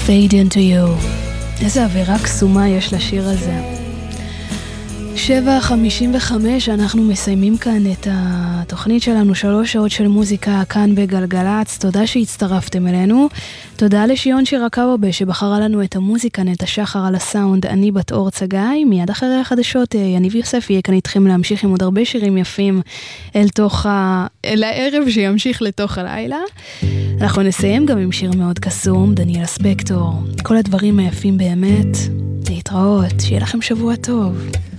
Fade into you. איזה אווירה קסומה יש לשיר הזה. 7:55, אנחנו מסיימים כאן את התוכנית שלנו, 3 שעות של מוזיקה כאן בגלגלץ. תודה שהצטרפתם אלינו. תודה לשיון שירקאובה שבחרה לנו את המוזיקה, נטע שחר על הסאונד, אני בת אור צגאי. מיד אחרי החדשות יניב יוסף יהיה כאן איתכם להמשיך עם עוד הרבה שירים יפים אל הערב שימשיך לתוך הלילה. אנחנו נסיים גם עם שיר מאוד קסום, דניאל ספקטור. כל הדברים היפים באמת. להתראות, שיהיה לכם שבוע טוב.